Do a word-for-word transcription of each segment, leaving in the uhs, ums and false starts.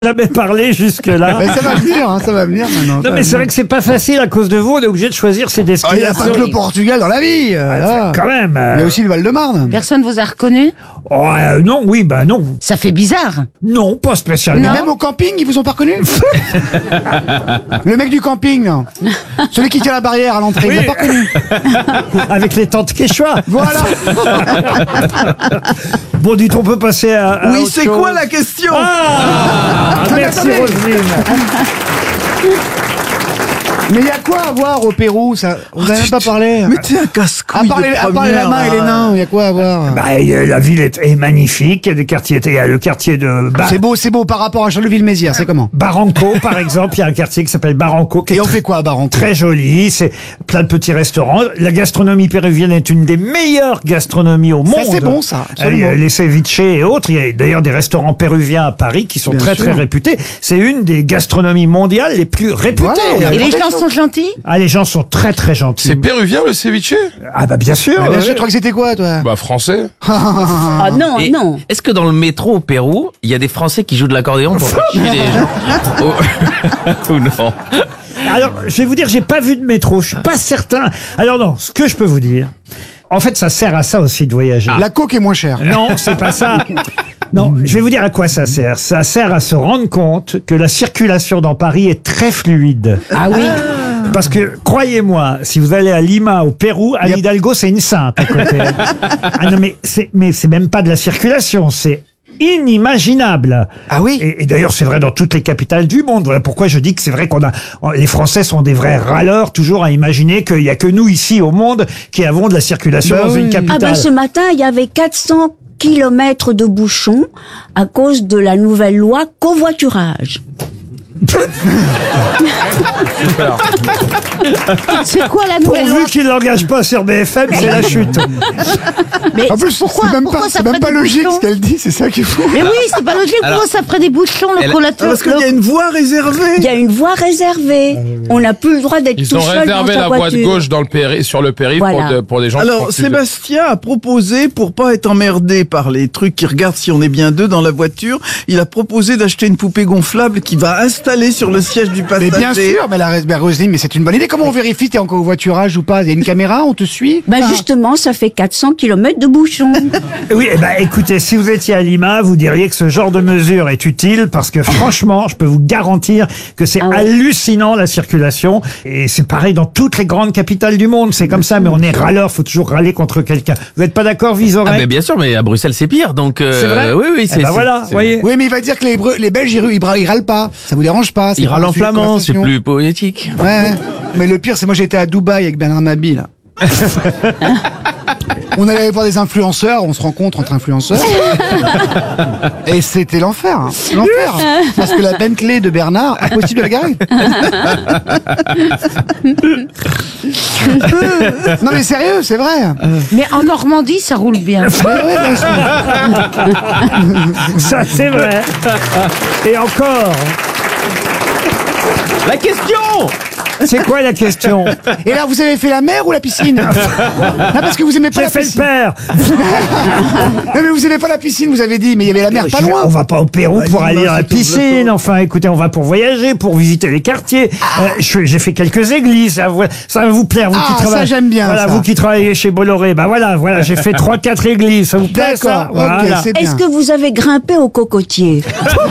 Jamais parlé jusque-là. Mais ça va venir, hein, ça va venir maintenant. Non mais c'est vrai que c'est pas facile à cause de vous, on est obligé de choisir ses Il n'y a destinations. pas que le Portugal dans la vie. euh, là. Quand même. Il y a aussi le Val-de-Marne. Personne vous a reconnu? Oh, euh, non, oui, bah non. Ça fait bizarre. Non, pas spécialement. Mais même au camping, ils vous ont pas reconnu. Le mec du camping, là. Celui qui tient la barrière à l'entrée, Oui. il l'a pas reconnu. Avec les tentes quechua. Voilà. Bon, dites, on peut passer à. à Oui, autre c'est chose. quoi la question? Ah, merci attendez. Roselyne. Mais il y a quoi à voir au Pérou, ça? On n'a même pas parlé. Mais t'es un À casse-couille part, les, de à part les première, lamas et les là. nains, il y a quoi à voir? Bah, euh, la ville est, est magnifique. Il y a des quartiers. Il y a le quartier de Ba- C'est beau, c'est beau par rapport à Charleville-Mézières, c'est comment? Barranco, par exemple. Il y a un quartier qui s'appelle Barranco, qui est Et on très- fait quoi à Barranco? très joli. C'est plein de petits restaurants. La gastronomie péruvienne est une des meilleures gastronomies au monde. Ça, c'est bon, ça, absolument. Euh, Les ceviches et autres. Il y a d'ailleurs des restaurants péruviens à Paris qui sont Bien très sûr. très réputés. C'est une des gastronomies mondiales les plus réputées. Voilà. Et les gens sont gentils? Ah, les gens sont très très gentils. C'est péruvien le ceviche? Ah bah bien sûr. Ah, bien ouais. sûr, tu crois que c'était quoi, toi? Bah français. Ah non, Et non. Est-ce que dans le métro au Pérou, il y a des Français qui jouent de l'accordéon pour faire chier les gens? Ou- Ou non? Alors, je vais vous dire, j'ai pas vu de métro. Je suis pas certain. Alors non, ce que je peux vous dire, en fait, ça sert à ça aussi de voyager. La coke est moins chère. Non, c'est pas ça. Non, je vais vous dire à quoi ça sert. Ça sert à se rendre compte que la circulation dans Paris est très fluide. Ah oui. Parce que, croyez-moi, si vous allez à Lima, au Pérou, Anne Hidalgo, c'est une sainte à côté. Ah non, mais c'est, mais c'est même pas de la circulation, c'est inimaginable. Ah oui? Et, et d'ailleurs, c'est vrai dans toutes les capitales du monde. Voilà pourquoi je dis que c'est vrai qu'on a, les Français sont des vrais râleurs, toujours à imaginer qu'il y a que nous ici au monde qui avons de la circulation Bah dans oui. une Ah capitale. ben ce matin, il y avait quatre cents kilomètres de bouchons à cause de la nouvelle loi covoiturage. C'est quoi la nouvelle loi? Pourvu qu'il l'engage pas sur B F M, c'est la chute. Mais En plus, pourquoi, c'est même pourquoi pas, ça c'est même ferait pas des logique bouchons? ce qu'elle dit, c'est ça qui est fou. Mais oui, c'est pas logique. Alors, Pourquoi ça ferait des bouchons, le elle- collateur? Parce qu'il y a une voie réservée. Il y a une voie réservée. On n'a plus le droit d'être Ils tout ont seul dans réservé sa la voie de voiture. gauche dans le péri sur le périph' Voilà. pour, de- pour les gens qui Alors, font plus de- Sébastien a proposé, pour pas être emmerdé par les trucs qui regardent si on est bien deux dans la voiture, il a proposé d'acheter une poupée gonflable qui va installer sur le siège du Mais passager. bien sûr, mais la ben, Roselyne, mais c'est une bonne idée. Comment on vérifie t'es en covoiturage ou pas? Il y a une caméra, on te suit? Ben justement, ça fait quatre cents kilomètres de bouchons. Oui, eh ben, écoutez, si vous étiez à Lima, vous diriez que ce genre de mesure est utile parce que franchement, je peux vous garantir que c'est Ah ouais. hallucinant la circulation et c'est pareil dans toutes les grandes capitales du monde. C'est comme ça, mais on est râleur, faut toujours râler contre quelqu'un. Vous n'êtes pas d'accord, Vizorek? Ah ben bien sûr, mais à Bruxelles c'est pire, donc euh, C'est vrai oui oui Eh c'est. ben c'est- voilà, c'est- voyez. Oui, mais il va dire que les, Breux- les Belges, ils, ils, ils râlent pas. Ça vous dérange pas? c'est Ils pas râlent un en sujet de flamand, c'est conversation. plus poétique. Ouais, ouais. Mais le pire, c'est moi j'étais à Dubaï avec Bernard Mabille, là. On allait voir des influenceurs, on se rencontre entre influenceurs. Et c'était l'enfer, hein. L'enfer. Parce que la Bentley de Bernard, impossible de la garer. Non mais sérieux, c'est vrai. Mais en Normandie, ça roule bien. Ouais, ouais, bien sûr. Ça, c'est vrai. Et encore, La question. c'est quoi la question? Et là, vous avez fait la mer ou la piscine? Non, parce que vous aimez pas J'ai la fait le piscine. père. Non mais vous aimez pas la piscine, vous avez dit, mais il y avait la mer pas Je vais- loin. On va pas au Pérou pour Vas-y, aller bah, dans la c'est ton piscine. plateau. Enfin, écoutez, on va pour voyager, pour visiter les quartiers. Euh, je- J'ai fait quelques églises. Ça, va- ça va vous plaire, vous Ah, qui ça, travaillez. j'aime bien, Voilà, ça. vous qui travaillez chez Bolloré. Bah voilà, voilà, j'ai fait trois, quatre églises. Ça vous plaît ça? D'accord, ok, Voilà. c'est bien. Est-ce que vous avez grimpé au cocotier?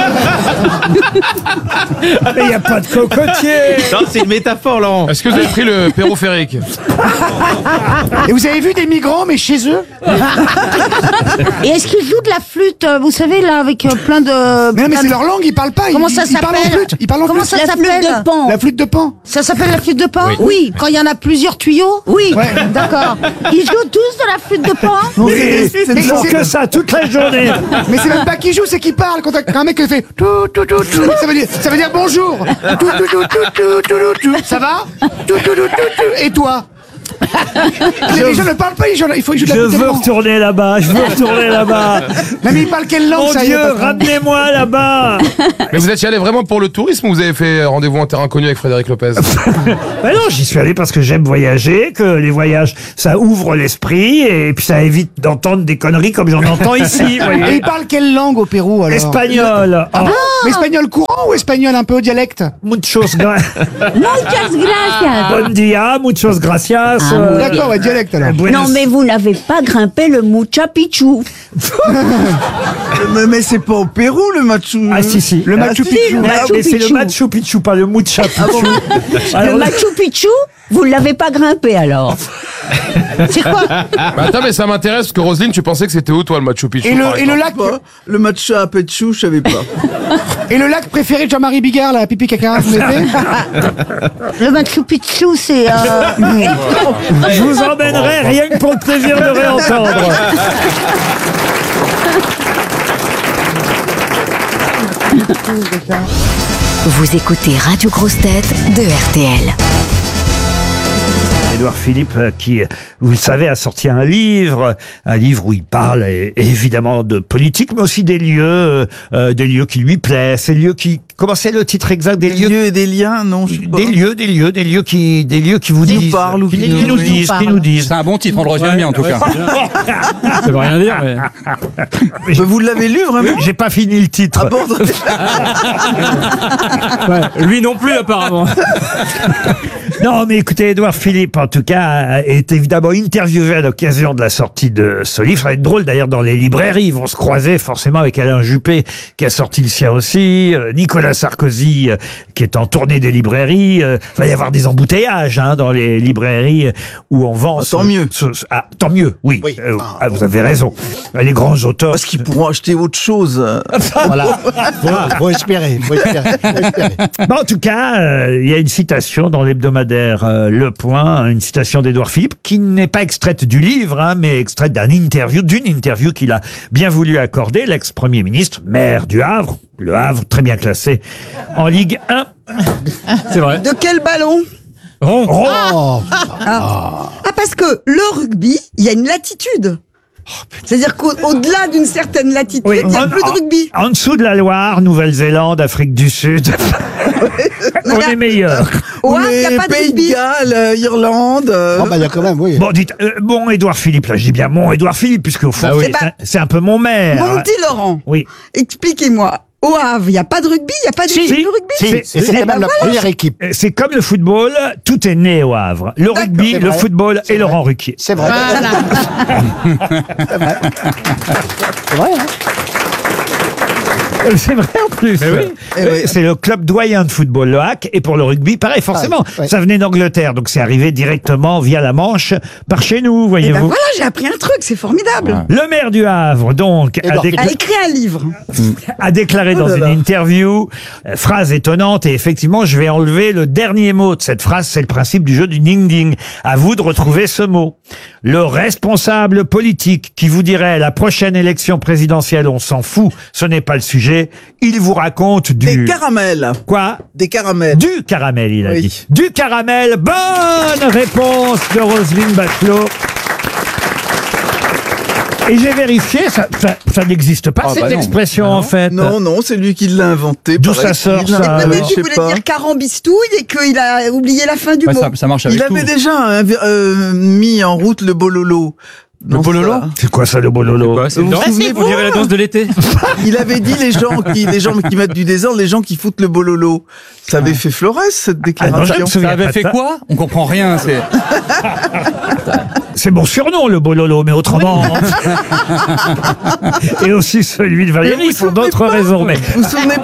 Mais il n'y a pas de cocotier. Non, c'est une métaphore, Laurent. Est-ce que vous avez pris le périphérique? Et vous avez vu des migrants, mais chez eux? Et est-ce qu'ils jouent de la flûte, euh, vous savez, là, avec euh, plein de... Mais non, mais plein c'est de- leur langue, ils parlent pas. Comment ils, ça ils parlent en s'appelle? flûte. Ils parlent en Comment flûte. ça La flûte s'appelle? de pan. La flûte de pan. Ça s'appelle la flûte de pan? Oui. Quand il y en a plusieurs tuyaux? Oui. Ouais. D'accord. Ils jouent tous de la flûte de pan? Non, Mais c'est- ils c'est- font c'est- que ça toute la journée. Mais c'est même pas qui joue, c'est qui parle. Quand un mec qui fait tout, tout, tout, tout, ça veut dire, ça veut dire bonjour. Tout, tout, tout, tout, tout, tout, tout, tout. Ça va? Tout, tout, tout, tout, tout. Et toi? Les gens ne parlent pas, ils jouent- il faut qu'ils jouent de Je la veux tellement. retourner là-bas, je veux retourner là-bas. Mais il parle quelle langue, Mon ça y est, Dieu, patron ramenez-moi là-bas. Mais vous étiez allé vraiment pour le tourisme ou vous avez fait rendez-vous en terrain inconnu avec Frédéric Lopez? Ben non, j'y suis allé parce que j'aime voyager, que les voyages, ça ouvre l'esprit et puis ça évite d'entendre des conneries comme j'en entends ici. vous Et voyez. il parle quelle langue au Pérou, alors? Espagnol. Oh, Mais espagnol courant ou espagnol un peu au dialecte? muchos gra- Muchas gracias. Bon dia, muchos gracias. Ah, euh, D'accord, ouais, dialecte alors. buenos- Non, mais vous n'avez pas grimpé le Mucha Picchu. mais, mais c'est pas au Pérou le Machu. Ah si si. Le Machu Ah, Picchu. si, mais- Machu mais c'est le Picchu. Machu Picchu, pas le Mucha Picchu. Alors, Le Machu Picchu, vous ne l'avez pas grimpé alors. C'est quoi? Bah attends, mais ça m'intéresse parce que Roselyne, tu pensais que c'était où toi le Machu Picchu Et par le, et le exemple lac, Pas. Le Machu Picchu, je savais pas. et le lac préféré de Jean-Marie Bigard, là, pipi caca, vous l'avez? Le Machu Picchu, c'est... euh, je vous emmènerai rien que pour le plaisir de réentendre. Vous écoutez Radio Grosse Tête de R T L. Édouard Philippe, euh, qui, euh, vous le savez, a sorti un livre, un livre où il parle euh, évidemment de politique, mais aussi des lieux, euh, euh, des lieux qui lui plaisent, ces lieux qui, comment c'est le titre exact des Des lieux, lieux et des liens, non, je sais pas. des lieux, des lieux, des lieux qui, des lieux qui vous Qui nous disent, parlent ou qui, qui qui nous- nous disent, qui nous disent. C'est un bon titre, on le retient bien en tout cas. Ça veut rien dire, mais. Mais vous l'avez lu vraiment? J'ai pas fini le titre. Ah bon? Ouais, lui non plus, apparemment. Non, mais écoutez, Édouard Philippe, en tout cas, est évidemment interviewé à l'occasion de la sortie de ce livre. Ça va être drôle, d'ailleurs, dans les librairies. Ils vont se croiser forcément avec Alain Juppé, qui a sorti le sien aussi, euh, Nicolas Sarkozy, euh, qui est en tournée des librairies. Euh, il va y avoir des embouteillages hein, dans les librairies euh, où on vend... Ah, tant ce- mieux. ce- ce- ah, tant mieux, oui. Euh, ah, vous avez raison. Les grands auteurs... Parce qu'ils pourront acheter autre chose. Voilà. Faut, faut espérer, faut espérer, faut espérer. Bon, en tout cas, euh, il y a une citation dans l'hebdomadaire euh, Le Point, une citation d'Édouard Philippe, qui n'est pas extraite du livre, hein, mais extraite d'un interview, d'une interview qu'il a bien voulu accorder, l'ex-premier ministre, maire du Havre, le Havre, très bien classé en Ligue un. C'est vrai. De quel ballon? Rond. Oh, Ah, parce que le rugby, il y a une latitude. C'est-à-dire qu'au-delà d'une certaine latitude, oui. il n'y a En- plus de rugby. En, en dessous de la Loire, Nouvelle-Zélande, Afrique du Sud, on Regarde. est meilleur. Au Ou Havre, il n'y les a pas de Pays de rugby. Galles, euh, Irlande. euh, Oh, bah, il y a quand même, oui. Bon, dites, euh, bon Édouard Philippe, là, je dis bien mon Édouard Philippe, puisque au fond, Ah oui. c'est un- c'est un peu mon maire. Mon petit Laurent, Oui. expliquez-moi. Au Havre, il n'y a pas de rugby, il n'y a pas d'équipe Si. de rugby. Si. Et c'est quand même la première équipe. Euh, C'est comme le football, tout est né au Havre. Le rugby, c'est le vrai. football et Laurent Ruquier. C'est vrai. C'est vrai, hein. Euh, C'est vrai en plus. Mais oui. Euh, C'est le club doyen de football, le H A C, et pour le rugby, pareil, forcément. Ah, ouais. Ça venait d'Angleterre, donc c'est arrivé directement via la Manche par chez nous, Et ben voyez-vous. voilà, j'ai appris un truc, c'est formidable. Le maire du Havre, donc, a, Édouard décla- A écrit un livre. a déclaré dans Oh là une là. interview, euh, phrase étonnante, et effectivement, je vais enlever le dernier mot de cette phrase, c'est le principe du jeu du ding-ding. À vous de retrouver ce mot. Le responsable politique qui vous dirait la prochaine élection présidentielle, on s'en fout, ce n'est pas le sujet, il vous raconte Des du... caramels. Quoi? Des caramels. Du caramel, il a Oui. dit. Du caramel. Bonne réponse de Roselyne Bachelot. Et j'ai vérifié, ça, ça, ça n'existe pas, Ah, cette bah non. expression, Ah non. en fait. Non, non, c'est lui qui l'a inventé. D'où paraît-il. ça sort, ça, Et Ah, peut-être non, qu'il je sais voulait pas. dire carambistouille et qu'il a oublié la fin du Ouais, mot. ça, ça marche avec Il tout. avait déjà euh, euh, mis en route le bololo. Le Non, bololo ça. C'est quoi ça, le bololo? Quoi, c'est Vous une vous danse souvenez, On dirait la danse de l'été. Il avait dit les gens qui, les gens qui mettent du désordre, les gens qui foutent le bololo. Ça avait fait Flores, cette Ah non, je déclaration. me Ça souviens pas avait de fait ça. quoi On comprend rien. C'est. C'est mon surnom, le bololo, mais autrement. Et aussi celui de Mais Valérie, vous pour souvenez d'autres pas raisons. Mais Vous vous souvenez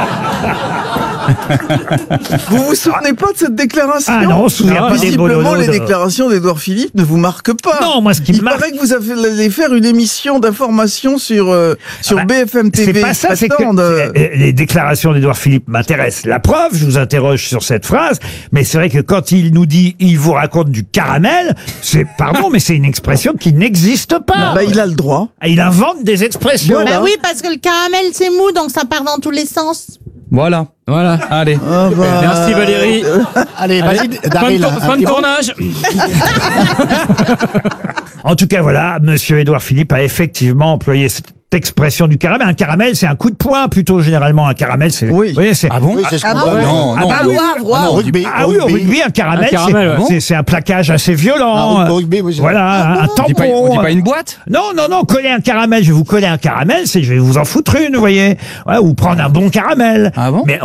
Vous vous souvenez pas de cette déclaration? Ah non, on se souvient Ah, pas des visiblement, bololos les de- déclarations d'Édouard Philippe ne vous marquent pas. Non, moi, ce qui me Il marque- paraît que vous avez- allez faire une émission d'information sur, euh, sur Ah bah, B F M T V. c'est pas ça, c'est que Attends, de- euh, les déclarations d'Édouard Philippe m'intéressent. La preuve, je vous interroge sur cette phrase, mais c'est vrai que quand il nous dit, il vous raconte du caramel, c'est, pardon, mais c'est une expression qui n'existe pas. Bah, il a le droit. Il invente des expressions. Voilà. Bah oui, parce que le caramel, c'est mou, donc ça part dans tous les sens. Voilà. Voilà. Allez. Ah bah, Merci Valérie. Allez, Allez, vas-y, fin de, Daryl. tour- fin de tournage. En tout cas, voilà, Monsieur Édouard Philippe a effectivement employé cette expression du caramel. Un caramel, c'est un coup de poing plutôt généralement. Un caramel, c'est. Oui. Vous voyez, c'est. Ah bon? Oui, c'est ce Ah qu'on bon voit. Non, Ah non. bah oui. Voir, voir. Ah non, rugby. Ah oui, au rugby, un caramel, Un caramel, c'est- ouais. c'est c'est un plaquage assez violent. Ah, au rugby, oui, c'est Voilà, un, un On dit pas, on tampon. dit pas une boîte? Non, non, non, coller un caramel, je vais vous coller un caramel, c'est je vais vous en foutre une, vous voyez. Ouais, ou prendre un bon caramel. Ah bon? Mais